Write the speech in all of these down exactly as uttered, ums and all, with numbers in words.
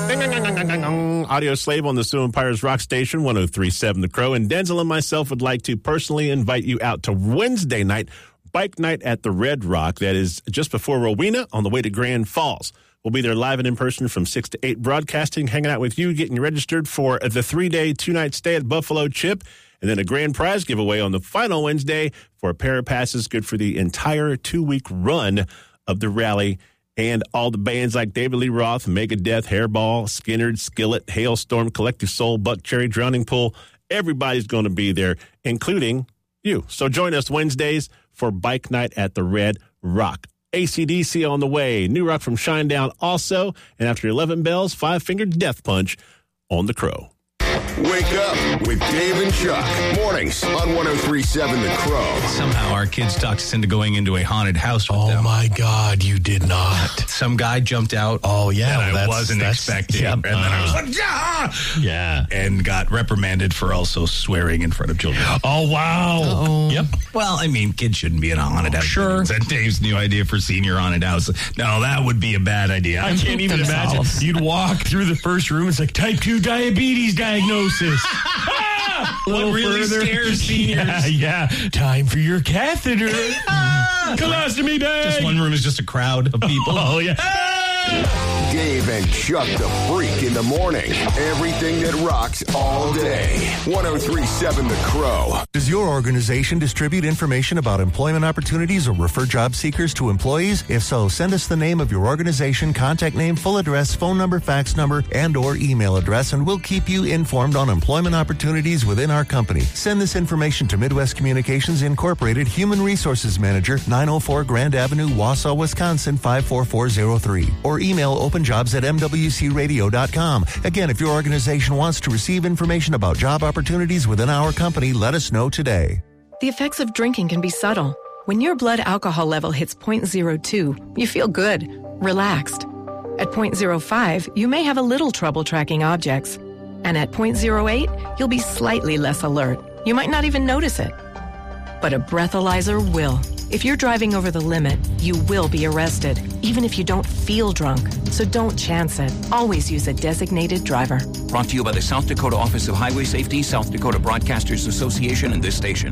Audio Slave on the Sioux Empires Rock Station, one oh three point seven The Crow. And Denzel and myself would like to personally invite you out to Wednesday night, Bike Night at the Red Rock. That is just before Rowena on the way to Grand Falls. We'll be there live and in person from six to eight, broadcasting, hanging out with you, getting you registered for the three-day, two-night stay at Buffalo Chip, and then a grand prize giveaway on the final Wednesday for a pair of passes good for the entire two-week run of the rally. And all the bands like David Lee Roth, Megadeth, Hairball, Skynyrd, Skillet, Hailstorm, Collective Soul, Buckcherry, Drowning Pool. Everybody's going to be there, including you. So join us Wednesdays for Bike Night at the Red Rock. A C D C on the way. New Rock from Shinedown also. And after eleven bells, Five Finger Death Punch on the Crow. Wake up with Dave and Chuck. Mornings on one oh three point seven The Crow. Somehow our kids talked us into going into a haunted house with oh them. Oh, my God, you did not. Some guy jumped out. Oh, yeah. That well, I that's, wasn't that's, expecting. Yep, and then uh, I was like, yeah! Yeah. And got reprimanded for also swearing in front of children. Oh, wow. Uh-oh. Yep. Well, I mean, kids shouldn't be in a haunted house. Sure. That's Dave's new idea for senior haunted house. No, that would be a bad idea. I can't even imagine. You'd walk through the first room. It's like type two diabetes diagnosis. What really further. scares seniors? Yeah, yeah. Time for your catheter. Colostomy bag. Just one room is just a crowd of people. Oh, yeah. Dave and Chuck the Freak in the morning. Everything that rocks all day. one oh three point seven The Crow. Does your organization distribute information about employment opportunities or refer job seekers to employees? If so, send us the name of your organization, contact name, full address, phone number, fax number, and or email address, and we'll keep you informed on employment opportunities within our company. Send this information to Midwest Communications Incorporated, Human Resources Manager, nine oh four Grand Avenue, Wausau, Wisconsin, five four four zero three. Or email openjobs at m w c radio dot com. Again, if your organization wants to receive information about job opportunities within our company, let us know today. The effects of drinking can be subtle. When your blood alcohol level hits zero point zero two, you feel good, relaxed. At zero point zero five, you may have a little trouble tracking objects. And at zero point zero eight, you'll be slightly less alert. You might not even notice it. But a breathalyzer will. If you're driving over the limit, you will be arrested, even if you don't feel drunk. So don't chance it. Always use a designated driver. Brought to you by the South Dakota Office of Highway Safety, South Dakota Broadcasters Association, and this station.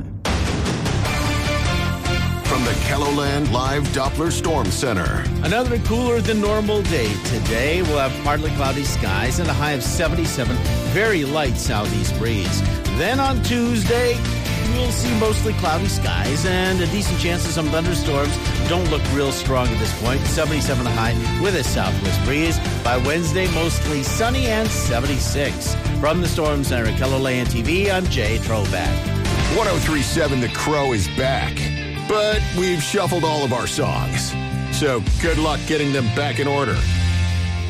From the KELOLAND Live Doppler Storm Center. Another cooler than normal day today. We'll have partly cloudy skies and a high of seventy-seven. Very light southeast breeze. Then on Tuesday, we'll see mostly cloudy skies and a decent chance of some thunderstorms. Don't look real strong at this point. seventy-seven the high with a southwest breeze. By Wednesday, mostly sunny and seventy-six. From the Storm Center at KELOLAND T V, I'm Jay Troback. one oh three point seven The Crow is back, but we've shuffled all of our songs. So good luck getting them back in order.